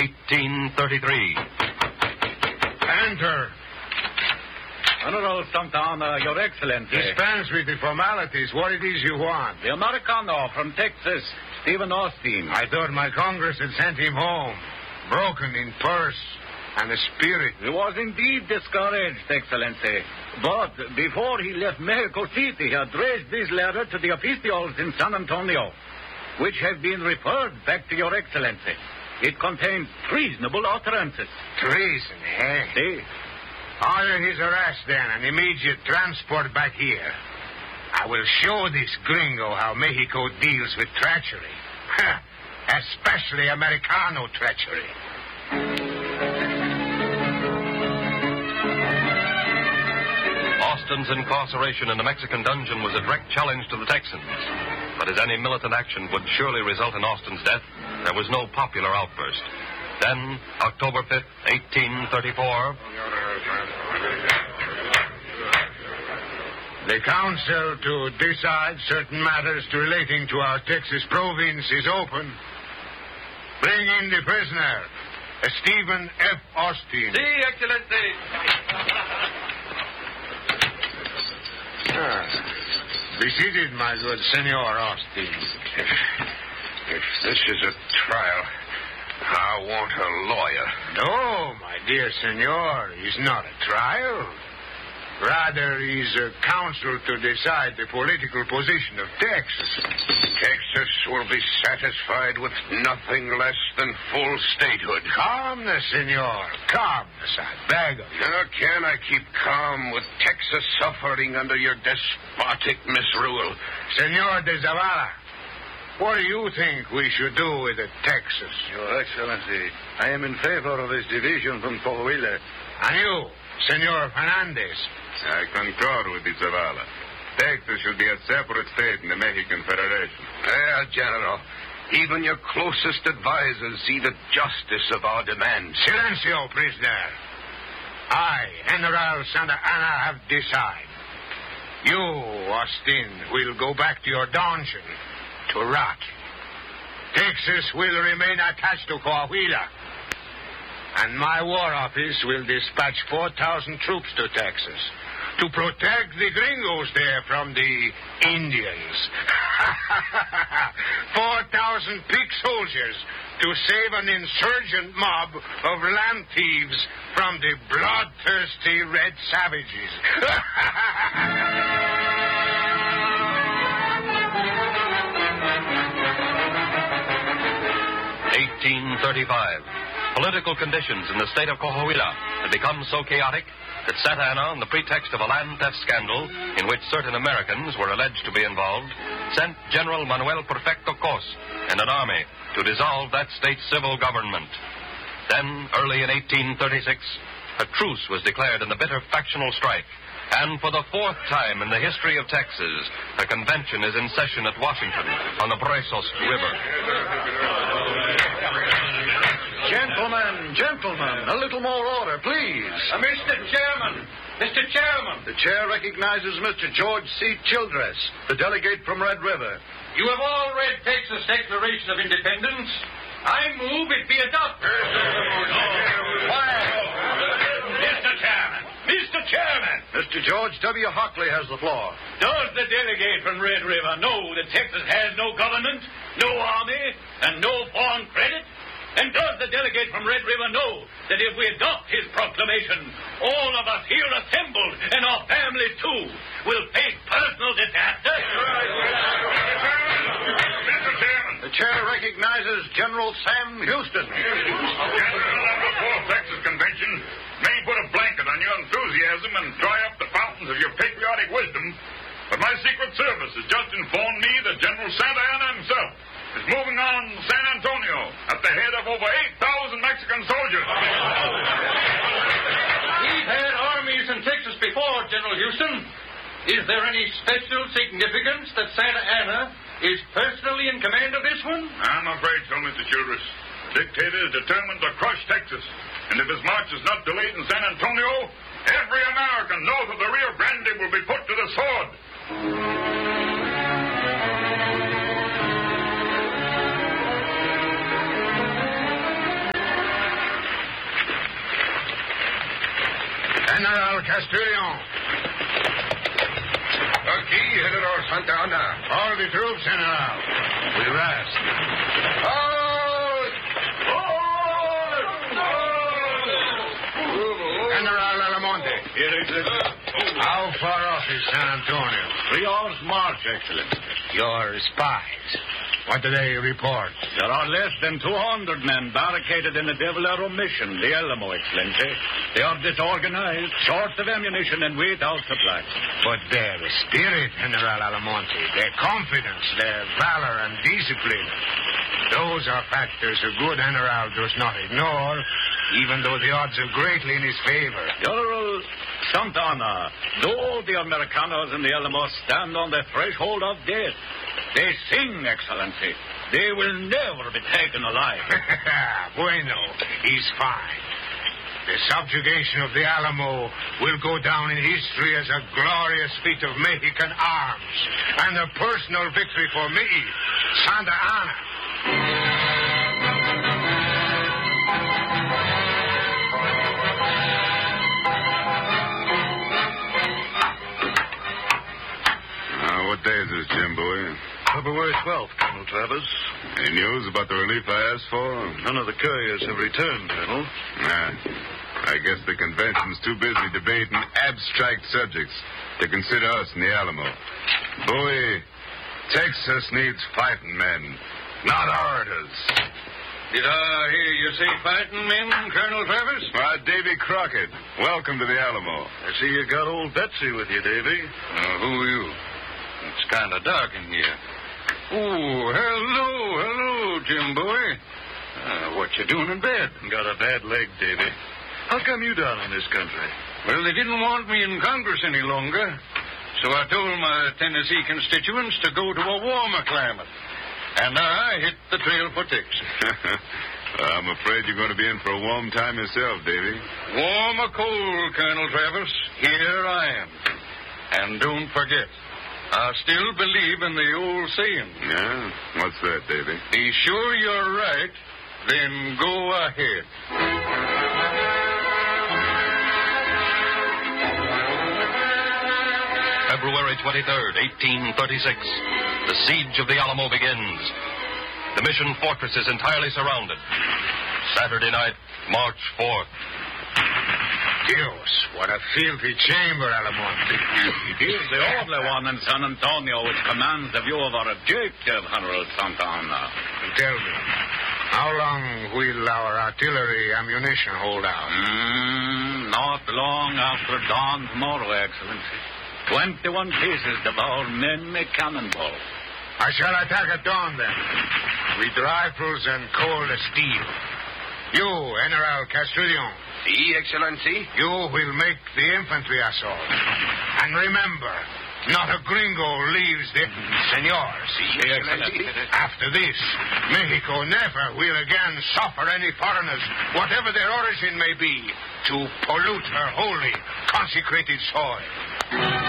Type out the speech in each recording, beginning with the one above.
1833. Enter. General Santana, Your Excellency. Dispense with the formalities. What it is you want? The Americano from Texas, Stephen Austin. I thought my Congress had sent him home, broken in purse and the spirit. He was indeed discouraged, Excellency. But before he left Mexico City, he addressed this letter to the officials in San Antonio, which have been referred back to Your Excellency. It contains treasonable utterances. Treason, eh? See? Order his arrest, then, and immediate transport back here. I will show this gringo how Mexico deals with treachery. Especially Americano treachery. Austin's incarceration in the Mexican dungeon was a direct challenge to the Texans. But as any militant action would surely result in Austin's death, there was no popular outburst. Then, October 5th, 1834... The council to decide certain matters relating to our Texas province is open. Bring in the prisoner, Stephen F. Austin. Si, Excellency. Be seated, my good Senor Austin. If this is a trial, I want a lawyer. No, my dear senor, he's not a trial. Rather, he's a counsel to decide the political position of Texas. Texas will be satisfied with nothing less than full statehood. Calmness, senor. Calmness, I beg of you. How can I keep calm with Texas suffering under your despotic misrule? Senor de Zavala, what do you think we should do with the Texas? Your Excellency, I am in favor of his division from Coahuila. And you, Senor Fernandez? I concur with the Zavala. Texas should be a separate state in the Mexican Federation. Well, General, even your closest advisors see the justice of our demands. Silencio, prisoner. I, General Santa Anna, have decided. You, Austin, will go back to your dungeon to rot. Texas will remain attached to Coahuila. And my war office will dispatch 4,000 troops to Texas to protect the gringos there from the Indians. 4,000 picked soldiers to save an insurgent mob of land thieves from the bloodthirsty red savages. 1835. Political conditions in the state of Coahuila had become so chaotic that Santa Anna, on the pretext of a land theft scandal in which certain Americans were alleged to be involved, sent General Manuel Perfecto Cos and an army to dissolve that state's civil government. Then, early in 1836, a truce was declared in the bitter factional strife, and for the fourth time in the history of Texas, a convention is in session at Washington on the Brazos River. Gentlemen, a little more order, please. Mr. Chairman! The chair recognizes Mr. George C. Childress, the delegate from Red River. You have all read Texas' Declaration of Independence. I move it be adopted. Mr. Chairman! Mr. George W. Hockley has the floor. Does the delegate from Red River know that Texas has no government, no army, and no foreign credit? And does the delegate from Red River know that if we adopt his proclamation, all of us here assembled, and our families too, will face personal disaster? Mr. Chairman. The chair recognizes General Sam Houston. General of the Fourth Texas Convention may put a blanket on your enthusiasm and dry up the fountains of your patriotic wisdom, but my Secret Service has just informed me that General Santa Anna himself is moving on San Antonio at the head of over 8,000 Mexican soldiers. We've had armies in Texas before, General Houston. Is there any special significance that Santa Anna is personally in command of this one? I'm afraid so, Mr. Childress. The dictator is determined to crush Texas. And if his march is not delayed in San Antonio, every American north of the Rio Grande will be put to the sword. General Castrillon. Aquí, General Santa Anna. All the troops, General. We rest. General Alamonte. Here, Excellency. How far off is San Antonio? 3 hours' march, Excellency. Your spies. What do they report? There are less than 200 men barricaded in the Devil Arrow Mission, the Alamo, Excellency. They are disorganized, short of ammunition, and without supplies. But their spirit, General Alamonte, their confidence, their valor and discipline, those are factors a good general does not ignore, even though the odds are greatly in his favor. General Santana, though the Americanos in the Alamo stand on the threshold of death, they sing, Excellency. They will never be taken alive. Bueno, he's fine. The subjugation of the Alamo will go down in history as a glorious feat of Mexican arms and a personal victory for me, Santa Anna. What day is this, Jim Bowie? February 12th, Colonel Travers. Any news about the relief I asked for? None of the couriers have returned, Colonel. Nah. I guess the convention's too busy debating abstract subjects to consider us in the Alamo. Bowie, Texas needs fighting men, not orators. Did I hear you say fighting men, Colonel Travers? Davy Crockett, welcome to the Alamo. I see you got old Betsy with you, Davy. Who are you? It's kind of dark in here. Oh, hello, Jim Bowie. What you doing in bed? Got a bad leg, Davy. How come you down in this country? Well, they didn't want me in Congress any longer, so I told my Tennessee constituents to go to a warmer climate. And I hit the trail for Texas. I'm afraid you're going to be in for a warm time yourself, Davy. Warm or cold, Colonel Travers, here I am. And don't forget, I still believe in the old saying. Yeah? What's that, Davy? Be sure you're right, then go ahead. February 23rd, 1836. The siege of the Alamo begins. The mission fortress is entirely surrounded. Saturday night, March 4th. Dios, what a filthy chamber, Alamonte. It is the only one in San Antonio which commands the view of our objective, General Santana. Tell me, how long will our artillery ammunition hold out? Not long after dawn tomorrow, Excellency. 21 pieces devour many cannonball. I shall attack at dawn, then, with rifles and cold steel. You, General Castrillon. Si, Excellency. You will make the infantry assault. And remember, not a gringo leaves the... Senor, Si, Excellency. After this, Mexico never will again suffer any foreigners, whatever their origin may be, to pollute her holy, consecrated soil.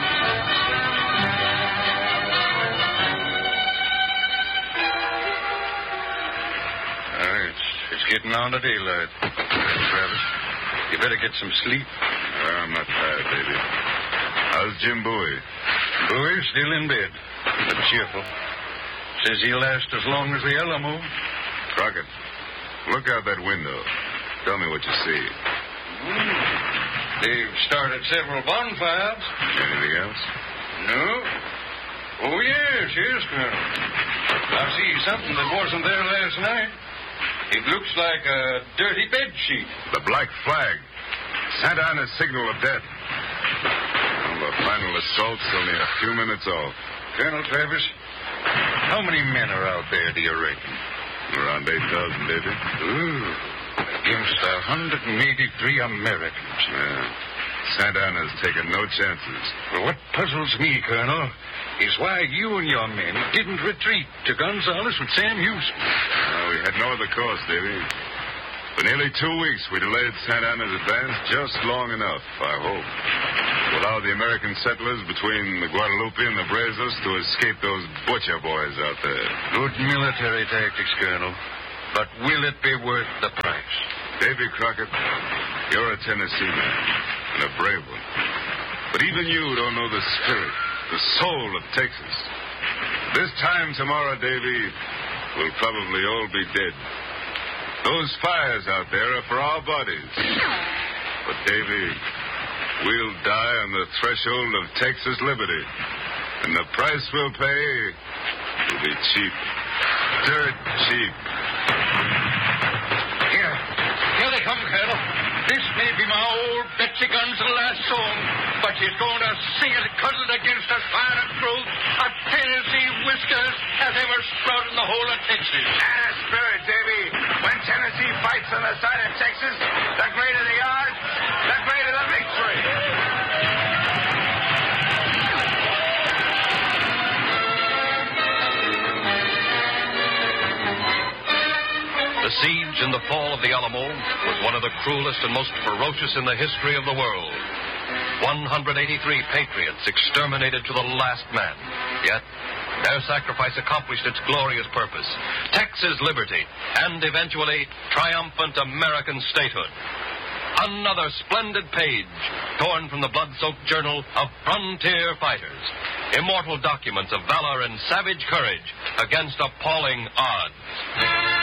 It's getting on to daylight, Travis. You better get some sleep. I'm not tired, baby. How's Jim Bowie? Bowie's still in bed, but cheerful. Says he'll last as long as the Alamo. Crockett, look out that window. Tell me what you see. They've started several bonfires. Anything else? No. Oh, yes, Colonel. I see something that wasn't there last night. It looks like a dirty bed sheet. The black flag. Santa Anna's signal of death. Well, the final assault's only a few minutes off. Colonel Travers, how many men are out there, do you reckon? Around 8,000, David. Ooh, against 183 Americans. Yeah. Santa Anna's taken no chances. Well, what puzzles me, Colonel, is why you and your men didn't retreat to Gonzales with Sam Houston. We had no other course, Davy. For nearly 2 weeks, we delayed Santa Anna's advance just long enough, I hope, to allow the American settlers between the Guadalupe and the Brazos to escape those butcher boys out there. Good military tactics, Colonel. But will it be worth the price? Davy Crockett, you're a Tennessee man. and a brave one. But even you don't know the spirit, the soul of Texas. This time tomorrow, Davy, we'll probably all be dead. Those fires out there are for our bodies. But, Davy, we'll die on the threshold of Texas liberty. And the price we'll pay will be cheap. Dirt cheap. Here they come, Colonel. This may be my old Betsy Guns' last song, but she's going to sing it cuddled against her fire throat, a Tennessee whiskers as ever sprout in the whole of Texas. And a spirit, Davy. When Tennessee fights on the side of Texas, the greater the odds, the greater the victory. The siege and the fall of the Alamo was one of the cruelest and most ferocious in the history of the world. 183 patriots exterminated to the last man. Yet, their sacrifice accomplished its glorious purpose. Texas liberty and, eventually, triumphant American statehood. Another splendid page torn from the blood-soaked journal of frontier fighters. Immortal documents of valor and savage courage against appalling odds.